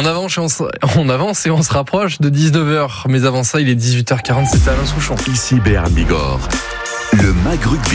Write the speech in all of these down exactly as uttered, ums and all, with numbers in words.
On avance, et on, se, on avance et on se rapproche de dix-neuf heures. Mais avant ça, il est dix-huit heures quarante, c'est Alain Souchon. Ici Béarn Bigorre, le Mag Rugby.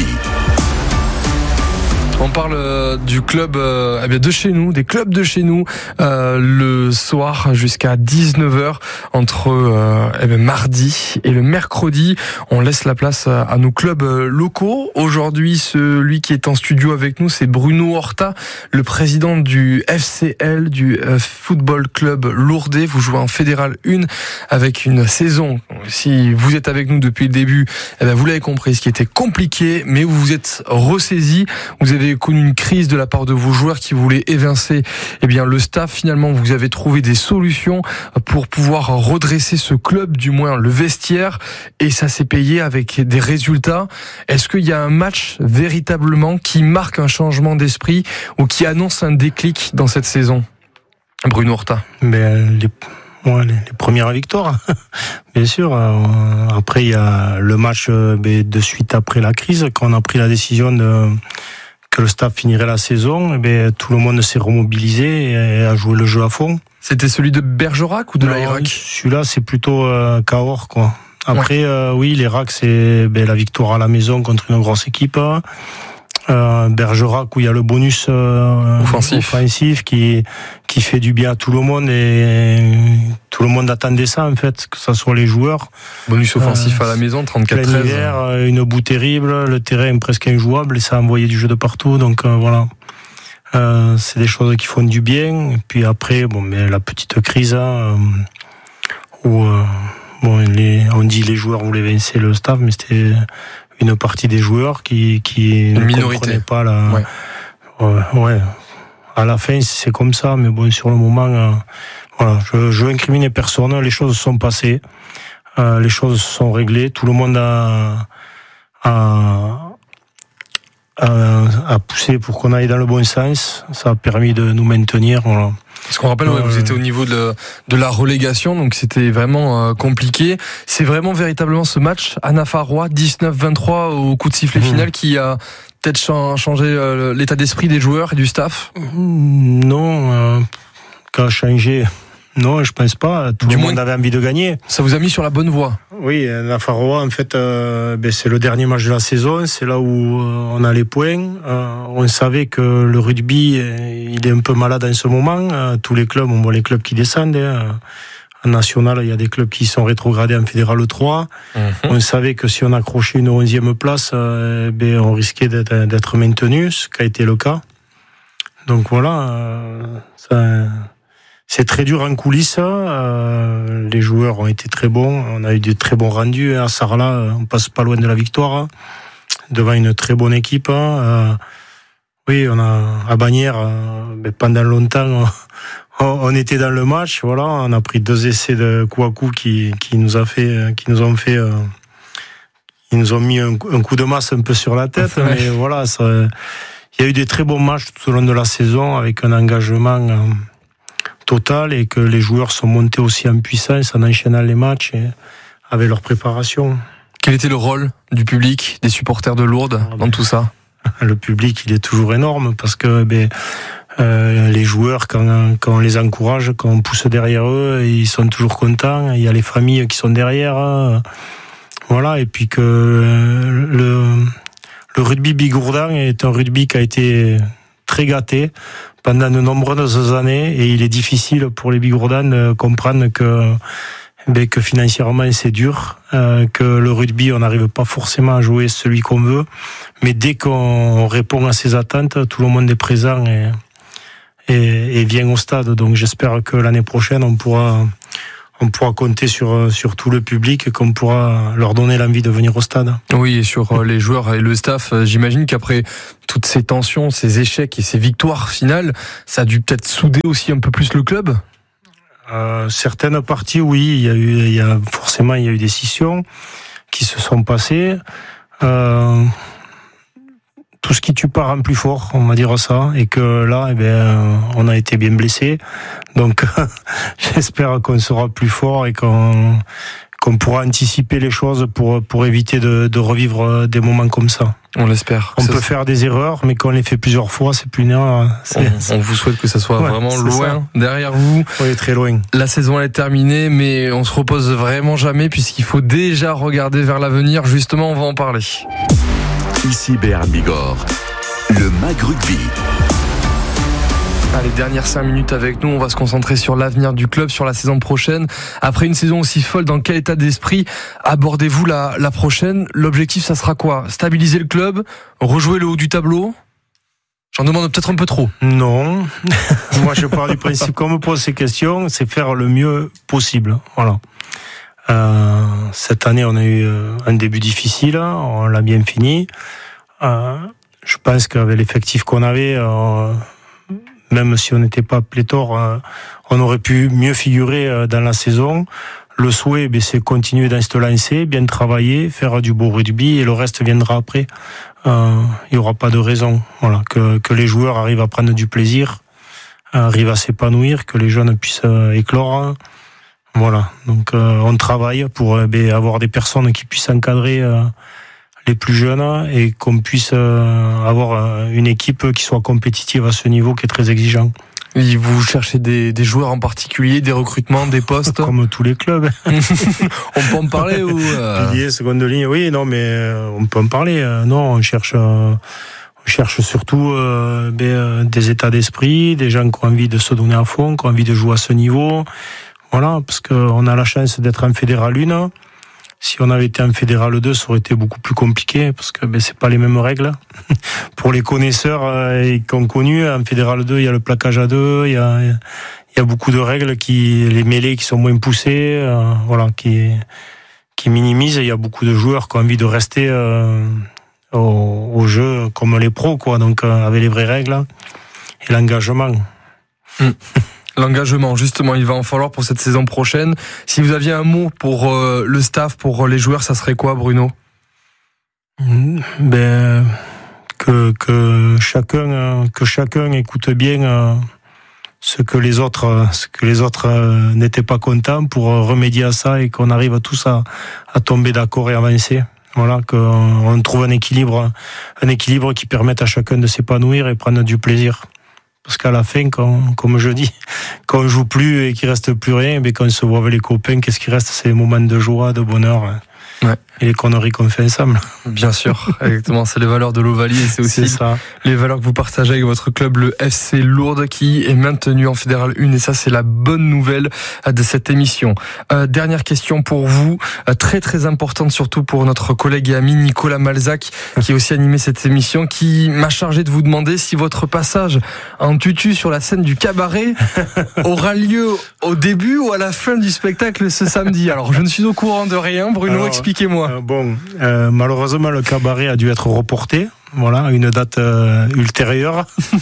On parle euh, du club euh, eh bien de chez nous, des clubs de chez nous, euh, le soir jusqu'à dix-neuf heures entre euh, eh bien, mardi et le mercredi. On laisse la place à, à nos clubs euh, locaux. Aujourd'hui, celui qui est en studio avec nous, c'est Bruno Horta, le président du F C L, du euh, Football Club Lourdes. Vous jouez en Fédéral un avec une saison. Si vous êtes avec nous depuis le début, eh bien, vous l'avez compris, ce qui était compliqué, mais vous vous êtes ressaisi. Vous avez connu une crise de la part de vos joueurs qui voulaient évincer eh bien, le staff. Finalement, vous avez trouvé des solutions pour pouvoir redresser ce club, du moins le vestiaire, et ça s'est payé avec des résultats. Est-ce qu'il y a un match véritablement qui marque un changement d'esprit ou qui annonce un déclic dans cette saison, Bruno Horta? Ben, les... Ouais, les, les premières victoires, bien sûr. Euh, après, il y a le match euh, de suite après la crise, quand on a pris la décision de, que le staff finirait la saison, et ben, tout le monde s'est remobilisé et a joué le jeu à fond. C'était celui de Bergerac ou de l'Airac? Celui-là, c'est plutôt euh, Cahors, quoi. Après, ouais. euh, oui, l'Airac, c'est ben, la victoire à la maison contre une grosse équipe. Euh, Bergerac, où il y a le bonus euh, offensif, offensif qui, qui fait du bien à tout le monde, et tout le monde attendait ça en fait, que ça soit les joueurs. Bonus offensif euh, à la maison, trente-quatre treize. Hiver, une boue terrible, le terrain presque injouable, et ça a envoyé du jeu de partout, donc euh, voilà. Euh, c'est des choses qui font du bien. Et puis après, bon, mais la petite crise euh, où euh, bon, les, on dit les joueurs voulaient évincer le staff, mais c'était une partie des joueurs qui, qui ne comprenaient pas la... Ouais. Euh, ouais. À la fin, c'est comme ça, mais bon, sur le moment, euh, voilà, je, je veux incriminer personne, les choses sont passées, euh, les choses sont réglées, tout le monde a, a, a, a poussé pour qu'on aille dans le bon sens, ça a permis de nous maintenir, voilà. Parce qu'on rappelle, euh, ouais, vous étiez au niveau de, de la relégation, donc c'était vraiment euh, compliqué. C'est vraiment véritablement ce match, Anafarrois, dix-neuf vingt-trois au coup de sifflet mmh. final, qui a peut-être changé euh, l'état d'esprit des joueurs et du staff? Non, euh, qu'a changé? Non, je pense pas. Tout du le monde avait envie de gagner. Ça vous a mis sur la bonne voie? Oui, Anafarrois, en fait, euh, ben, c'est le dernier match de la saison. C'est là où euh, on a les points. Euh, on savait que le rugby, euh, il est un peu malade en ce moment. Euh, tous les clubs, on voit les clubs qui descendent. Hein. En national, il y a des clubs qui sont rétrogradés en Fédéral trois. Mmh. On savait que si on accrochait une onzième place, euh, ben, on risquait d'être, d'être maintenu, ce qui a été le cas. Donc voilà, euh, ça... C'est très dur en coulisses. Euh, les joueurs ont été très bons. On a eu de très bons rendus. À Sarlat, on passe pas loin de la victoire devant une très bonne équipe. Euh, oui, on a à Bagnères. Euh, mais pendant longtemps, on, on était dans le match. Voilà, on a pris deux essais de coup à coup qui, qui nous a fait, qui nous ont fait, euh, ils nous ont mis un, un coup de masse un peu sur la tête. Ouais. Mais voilà, ça, il y a eu des très bons matchs tout au long de la saison avec un engagement Euh, total, et que les joueurs sont montés aussi en puissance en enchaînant les matchs et avec leur préparation. Quel était le rôle du public, des supporters de Lourdes ah, dans tout ça? Le public, il est toujours énorme parce que ben, euh, les joueurs, quand, quand on les encourage, quand on pousse derrière eux, ils sont toujours contents. Il y a les familles qui sont derrière. Euh, voilà, et puis que euh, le, le rugby bigourdan est un rugby qui a été très gâté pendant de nombreuses années, et il est difficile pour les Bigourdans de comprendre que, ben, que financièrement c'est dur, euh, que le rugby on n'arrive pas forcément à jouer celui qu'on veut, mais dès qu'on répond à ces attentes, tout le monde est présent et, et, et vient au stade. Donc j'espère que l'année prochaine on pourra on pourra compter sur, sur tout le public et qu'on pourra leur donner l'envie de venir au stade. Oui, et sur les joueurs et le staff, j'imagine qu'après toutes ces tensions, ces échecs et ces victoires finales, ça a dû peut-être souder aussi un peu plus le club? euh, Certaines parties, oui. Il y a eu, il y a, forcément, il y a eu des scissions qui se sont passées. Euh, tout ce qui tue pas rend plus fort, on va dire ça, et que là, eh bien, on a été bien blessés. Donc, j'espère qu'on sera plus fort et qu'on qu'on pourra anticiper les choses pour, pour éviter de, de revivre des moments comme ça. On l'espère. On peut ça... faire des erreurs, mais quand on les fait plusieurs fois, c'est plus une erreur. C'est, on, on vous souhaite que ça soit ouais, vraiment loin ça. Derrière vous. Oui, très loin. La saison elle est terminée, mais on se repose vraiment jamais puisqu'il faut déjà regarder vers l'avenir. Justement, on va en parler. Ici Béarn Bigorre, le Mag Rugby. Allez, dernières cinq minutes avec nous, on va se concentrer sur l'avenir du club, sur la saison prochaine. Après une saison aussi folle, dans quel état d'esprit abordez-vous la, la prochaine ? L'objectif, ça sera quoi ? Stabiliser le club ? Rejouer le haut du tableau ? J'en demande peut-être un peu trop. Non. Moi, je pars du principe qu'on me pose ces questions, c'est faire le mieux possible. Voilà. Euh, cette année, on a eu un début difficile, on l'a bien fini. Euh, je pense qu'avec l'effectif qu'on avait... Euh, même si on n'était pas pléthore, euh, on aurait pu mieux figurer euh, dans la saison. Le souhait, ben, c'est continuer dans cette lancée, bien travailler, faire du beau rugby et le reste viendra après. Euh, il n'y aura pas de raison. Voilà, que, que les joueurs arrivent à prendre du plaisir, arrivent à s'épanouir, que les jeunes puissent euh, éclore. Voilà, donc euh, on travaille pour euh, ben, avoir des personnes qui puissent encadrer euh, les plus jeunes et qu'on puisse euh, avoir une équipe qui soit compétitive à ce niveau qui est très exigeant. Et vous cherchez des, des joueurs en particulier, des recrutements, des postes ? Comme tous les clubs. On peut en parler ou euh... Pilier, seconde ligne, oui, non, mais on peut en parler. Non, on cherche, on cherche surtout euh, ben, des états d'esprit, des gens qui ont envie de se donner à fond, qui ont envie de jouer à ce niveau. Voilà, parce qu'on a la chance d'être en Fédéral un. Si on avait été en Fédéral deux, ça aurait été beaucoup plus compliqué parce que ben, c'est pas les mêmes règles. Pour les connaisseurs euh, qui ont connu, en Fédéral deux, il y a le plaquage à deux, il y a, il y a beaucoup de règles, qui, les mêlées qui sont moins poussées, euh, voilà, qui, qui minimisent. Il y a beaucoup de joueurs qui ont envie de rester euh, au, au jeu comme les pros, quoi. Donc euh, avec les vraies règles et l'engagement. Mmh. L'engagement, justement, il va en falloir pour cette saison prochaine. Si vous aviez un mot pour euh, le staff, pour les joueurs, ça serait quoi, Bruno ? Ben, que que chacun euh, que chacun écoute bien euh, ce que les autres euh, ce que les autres euh, n'étaient pas contents pour remédier à ça et qu'on arrive tous à à tomber d'accord et avancer. Voilà, qu'on on trouve un équilibre un équilibre qui permette à chacun de s'épanouir et prendre du plaisir. Parce qu'à la fin, quand, comme je dis, quand on joue plus et qu'il reste plus rien, mais quand on se voit avec les copains, qu'est-ce qui reste ? C'est les moments de joie, de bonheur. Ouais. Et les conneries qu'on fait ensemble. Bien sûr, exactement. C'est les valeurs de l'Ovalie et c'est aussi c'est ça. Les valeurs que vous partagez avec votre club, le F C Lourdes, qui est maintenu en Fédéral un. Et ça, c'est la bonne nouvelle de cette émission. Euh, dernière question pour vous, euh, très très importante surtout pour notre collègue et ami Nicolas Malzac, qui a aussi animé cette émission, qui m'a chargé de vous demander si votre passage en tutu sur la scène du cabaret aura lieu au début ou à la fin du spectacle ce samedi. Alors, je ne suis au courant de rien. Bruno, Alors, expliquez-moi. Euh, bon, euh, malheureusement, le cabaret a dû être reporté, voilà, à une date euh, ultérieure.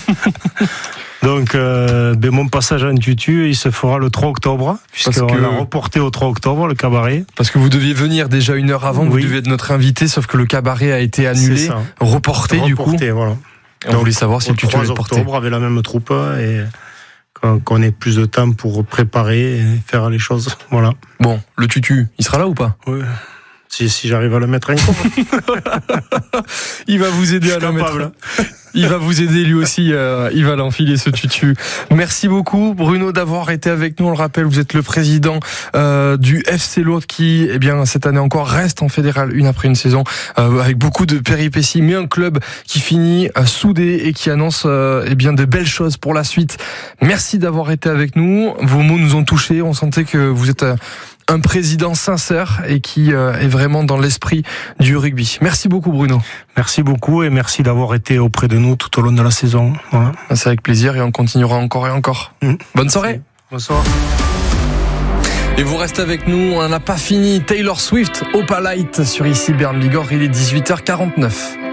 Donc, euh, ben, mon passage en tutu, il se fera le trois octobre, puisqu'on que... l'a reporté au trois octobre, le cabaret. Parce que vous deviez venir déjà une heure avant, oui. Vous deviez être notre invité, sauf que le cabaret a été annulé, reporté, reporté du coup. Voilà. Et on voulait savoir si le tutu était porté. trois octobre, avec la même troupe, et qu'on ait plus de temps pour préparer et faire les choses. Voilà. Bon, le tutu, il sera là ou pas ? Oui. Si, si j'arrive à le mettre en compte. Il va vous aider à le mettre. Il va vous aider lui aussi, euh, il va l'enfiler ce tutu. Merci beaucoup Bruno d'avoir été avec nous. On le rappelle, vous êtes le président euh, du F C Lourdes qui, eh bien, cette année encore reste en Fédéral un après une saison euh, avec beaucoup de péripéties, mais un club qui finit euh, soudé et qui annonce euh, eh bien de belles choses pour la suite. Merci d'avoir été avec nous. Vos mots nous ont touchés. On sentait que vous êtes euh, un président sincère et qui euh, est vraiment dans l'esprit du rugby. Merci beaucoup Bruno. Merci beaucoup et merci d'avoir été auprès de nous tout au long de la saison. Voilà. C'est avec plaisir et on continuera encore et encore. Mmh. Bonne soirée. Bonsoir. Et vous restez avec nous, on n'a pas fini. Taylor Swift, Opalite sur Ici Béarn Bigorre, il est dix-huit heures quarante-neuf.